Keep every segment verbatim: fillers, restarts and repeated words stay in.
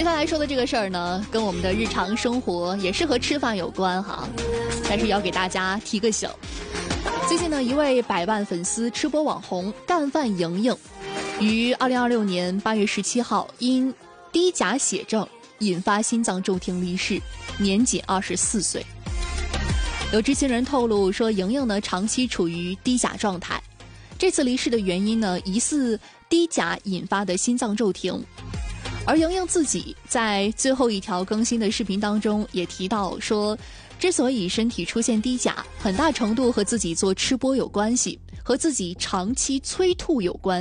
下来说的这个事儿呢，跟我们的日常生活也是和吃饭有关哈，但是要给大家提个醒。最近呢，一位百万粉丝吃播网红干饭莹莹，于二零二六年八月十七号因低钾血症引发心脏骤停离世，年仅二十四岁。有知情人透露说，莹莹呢长期处于低钾状态，这次离世的原因呢，疑似低钾引发的心脏骤停。而莹莹自己在最后一条更新的视频当中也提到说，之所以身体出现低钾，很大程度和自己做吃播有关系，和自己长期催吐有关。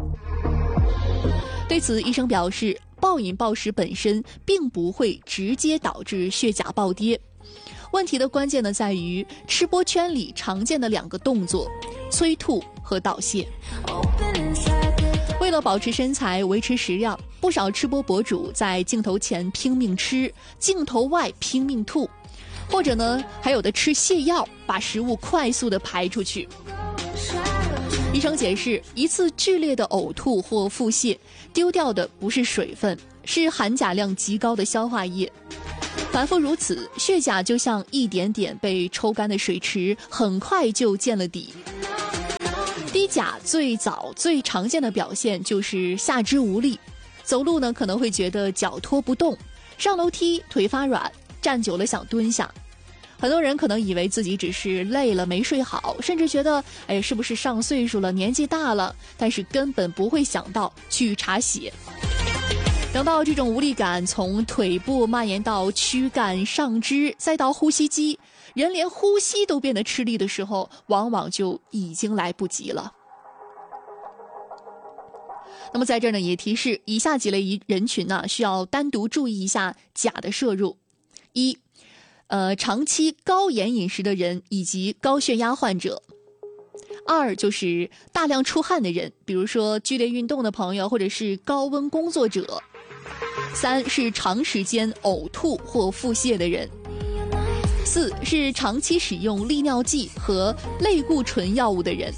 对此，医生表示，暴饮暴食本身并不会直接导致血钾暴跌，问题的关键呢在于吃播圈里常见的两个动作：催吐和倒泻。为了保持身材、维持食量，不少吃播博主在镜头前拼命吃，镜头外拼命吐，或者呢，还有的吃泻药，把食物快速地排出去。医生解释，一次剧烈的呕吐或腹泻，丢掉的不是水分，是含钾量极高的消化液。反复如此，血钾就像一点点被抽干的水池，很快就见了底。低钾最早最常见的表现就是下肢无力，走路呢可能会觉得脚拖不动，上楼梯腿发软，站久了想蹲下。很多人可能以为自己只是累了没睡好，甚至觉得哎是不是上岁数了年纪大了，但是根本不会想到去查血。等到这种无力感从腿部蔓延到躯干、上肢，再到呼吸机，人连呼吸都变得吃力的时候，往往就已经来不及了。那么在这儿呢，也提示以下几类人群呢，需要单独注意一下钾的摄入：一，呃，长期高盐饮食的人以及高血压患者；二就是大量出汗的人，比如说剧烈运动的朋友或者是高温工作者；三是长时间呕吐或腹泻的人；四是长期使用利尿剂和类固醇药物的人。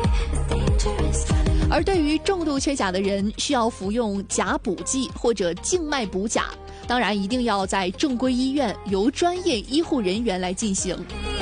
而对于重度缺钾的人，需要服用钾补剂或者静脉补钾，当然一定要在正规医院由专业医护人员来进行。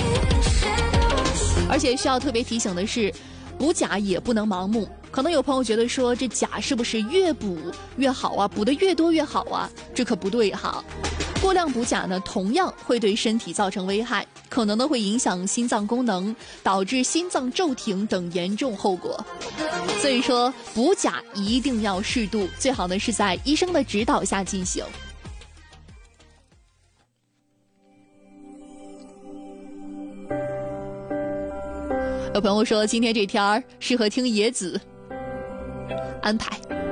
而且需要特别提醒的是，补钾也不能盲目。可能有朋友觉得说，这钾是不是越补越好啊，补得越多越好啊？这可不对哈。过量补钾呢，同样会对身体造成危害，可能呢会影响心脏功能，导致心脏骤停等严重后果。所以说，补钾一定要适度，最好呢是在医生的指导下进行。有朋友说，今天这天儿适合听野子，安排。